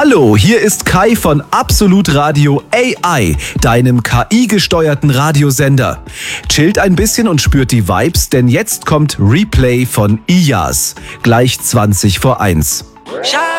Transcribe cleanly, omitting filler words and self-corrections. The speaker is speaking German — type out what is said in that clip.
Hallo, hier ist Kai von Absolut Radio AI, deinem KI-gesteuerten Radiosender. Chillt ein bisschen und spürt die Vibes, denn jetzt kommt Replay von Iyas. Gleich 20 vor 1.